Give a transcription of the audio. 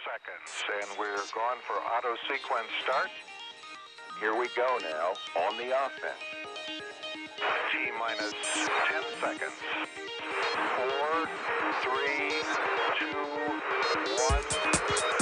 seconds, and we're going for auto sequence start. Here we go now, on the offense. T minus 10 seconds. 4,